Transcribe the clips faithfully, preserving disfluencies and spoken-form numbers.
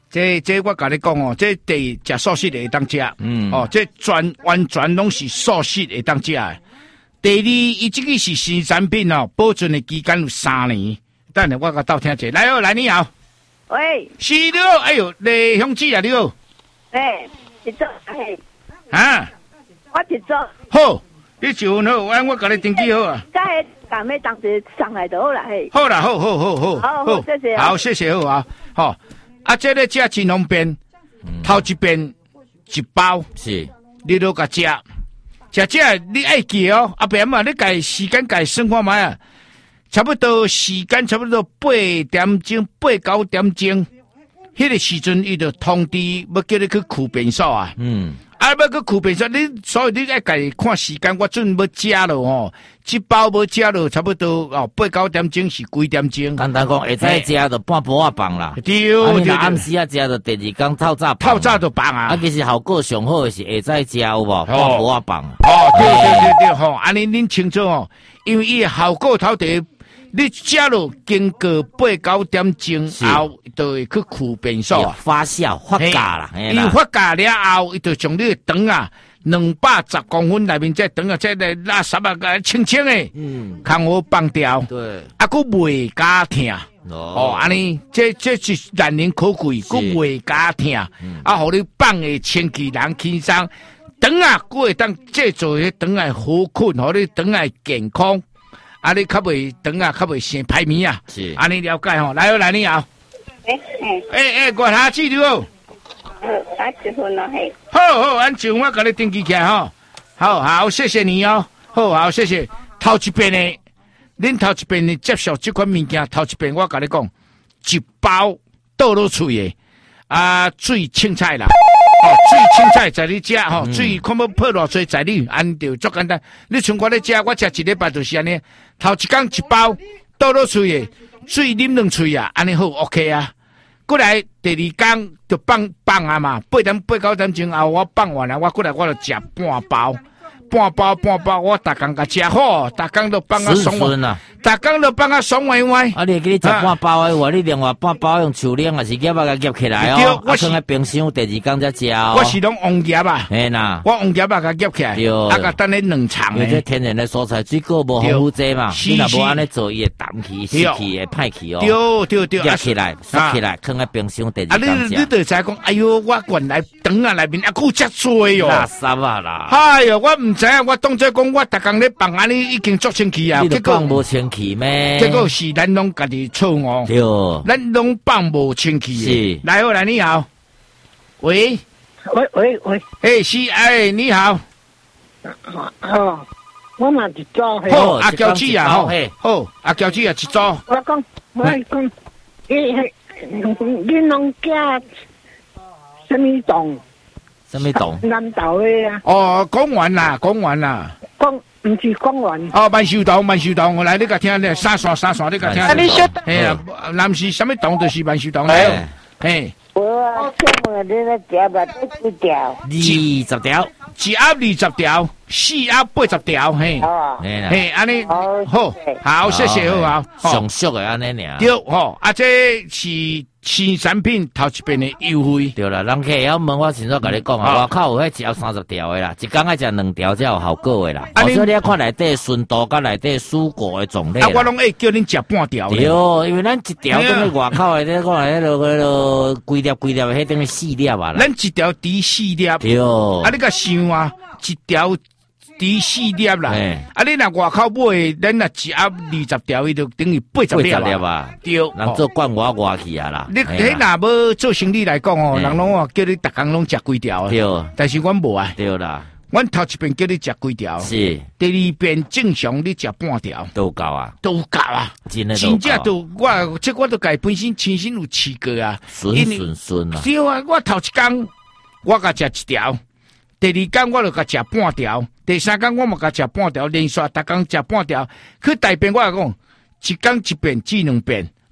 这这我甲你讲哦，这第食素食会当食，嗯，哦，这全完全拢是素食会当食的。第二，伊这个是新产品哦，保存的期间有三年。等下我甲倒听者，来哦，来你好。 喂， 是你好，哎呦，李乡姊啊，你好。 哎，一早嘿。 啊， 我一早。 好，你就好，我我甲你登记好啊。 该赶咩当时上来就好啦嘿。 好啦，好好好好。 好好，谢谢。 好，谢谢好啊。好，啊，这个食真方便，头一遍一包， 是， 你都甲食。食这你爱记哦，啊，别嘛，你改时间改算看卖啊，差不多时间差不多八点钟、八九点钟，迄个时阵伊就通知要叫你去取便所啊。嗯，啊要去取便所，你所以你爱改看时间，我准要食了哦，一包要食了差不多哦，八九点钟是几点钟？ 简单讲，会使食就半晡啊饭啦。 对， 啊，你暗时啊食就第二天透早透早就饭啊。 啊，其实效果上好的是会使食有无？半晡啊饭。 哦，对对对对，吼，安尼恁清楚哦，因为伊效果头第，你食了经过八九点钟后，就会去取便所发酵发酵啦。 伊发酵了后，伊就将你的肠啊，两百十公分内面这肠啊，这个垃圾啊，个清清的，嗯，看我放掉。对，啊，佫袂加疼。哦，安尼，这这是难能可贵，佫袂加疼，啊，互你放的清气人轻松。肠啊，佫会当制作迄肠来好困，互你肠来健康。啊，你较袂肠啊，较袂生排面啊。是，安尼了解吼。来哦，来你好。诶诶诶诶，我下记住哦。 好，啊，一分咯嘿。 好好，按照我甲你登记起来吼。好好，谢谢你哦。好好，谢谢。头一遍的，恁头一遍的接受这款物件，头一遍我甲你讲，一包倒落嘴的啊，水青菜啦。哦，水青菜在你食吼，水看要泡偌济在你，安就足简单。你像我咧食，我食一礼拜就是安尼，头一工一包倒落嘴的，水啉两喙啊，安尼好 OK 啊。过来第二工就放放啊嘛，八点八九点钟后我放完了，我过来我就食半包。半包半包，我逐工甲食好，逐工都放啊爽歪，逐工都放啊爽歪歪。 啊，你给你食半包的话，你另外半包用手拎还是夹啊夹起来哦？我放在冰箱，第二天才食哦。 我是拢用夹啊， 嘿呐， 我用夹啊甲夹起来，啊甲等咧冷藏诶。这天然的蔬菜水果无丰富济嘛，你若无安尼做，伊会淡去、湿去、会歹去哦。 对对对， 夹起来、塞起来，放在冰箱，第二天食。 啊，你你就知讲，哎哟，我原来肠啊内面啊够遮多哟。 垃圾啊啦！ 哎哟，我唔。知影我当作讲我逐工咧放安尼已经足清气啊， 结果放无清气咩？ 结果是咱拢家己错误， 对， 咱拢放无清气。是，来好来你好，喂喂喂喂， 诶是哎你好， 哦，我嘛一早好阿娇子啊，好好阿娇子啊一早， 我讲我讲，你你拢食什么冻？ 什么冻？ 南投的啊！ 哦，讲完啦，讲完啦。 讲唔是讲完。 哦，万寿洞，万寿洞，我来你甲听咧，三线三线你甲听。啊，你说。嘿啊，南是什么洞就是万寿洞来。嘿。 我请问你咧食吧，几条？ 二十条， 一盒二十条，四盒八十条，嘿。哦。嘿，安尼好，好，谢谢，好好。 上俗的安尼尔。 对，吼，啊，这是。新产品头一遍的优惠， 对啦，人客要问我，先说甲你讲啊，外口有迄一盒三十条的啦，一工爱食两条才有效果的啦。啊，所以你要看内底顺度甲内底蔬果的种类。 啊，我拢会叫恁食半条。 对，因为咱一条等于外口的，你讲迄落迄落规粒规粒的，迄等于四粒啊啦。 咱一条抵四粒。 对。 啊，你甲想啊，一条。抵四粒啦，啊！你若外口买，咱若一盒二十条，伊就等于八十粒啊。对， 人做惯我外去啊啦。 你迄若无做生意来讲哦，人拢话叫你逐工拢食几条。对，但是阮无啊。 对啦， 阮头一遍叫你食几条，是第二遍正常你食半条， 都够啊， 都够啊， 真的真正都我这我都家本身亲身有试过啊， 顺顺顺啊。 对啊，我头一工我甲食一条。第二天我就甲食半条，第三天我嘛甲食半条，连续逐工食半条。去大便我讲，一工一遍至两遍，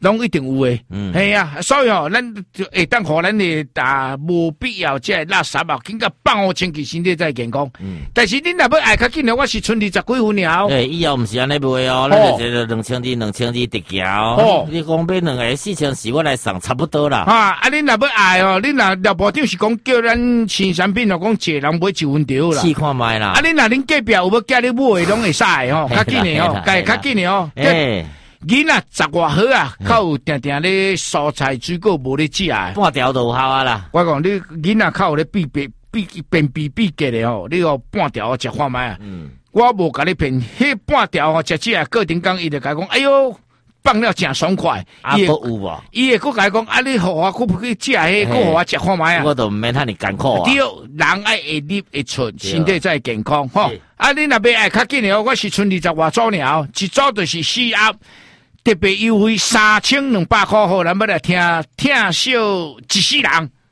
拢一定有诶， 嗯， 系啊，所以吼，咱会当互咱诶啊无必要即垃圾啊，紧甲放互清气，身体才健康。嗯，但是恁若要爱较紧诶，我是剩二十几分了。 对，以后毋是安尼卖哦，咱就一个两千二、两千二直条。哦，你讲买两个四千四，我来送差不多啦。 啊，啊，恁若要爱哦，恁若廖部长是讲叫咱新产品哦，讲一个人买一分条啦。 试看卖啦。 啊，恁若恁隔壁有要叫你买，拢会使吼，较紧诶吼，该较紧诶吼。诶。囡仔十外好啊，较有定定咧蔬菜水果无咧食啊， 半条都有效啊啦。 我讲你囡仔较有咧避避避便秘避结咧吼，你哦半条食看卖啊。嗯，我无甲你骗，迄半条吼食起来过程讲伊就甲讲，哎呦放了真爽快。 啊，有无？ 伊会佫甲讲，啊你互我佫不去食迄，佫互我食看卖啊。 我都毋免遐尼艰苦啊。 对，人爱会入会出，身体才会健康吼。啊，你若要爱较紧诶，我是剩二十外组尔，一组就是四盒。特别优惠三千两百块，好，咱要来听听笑一世人。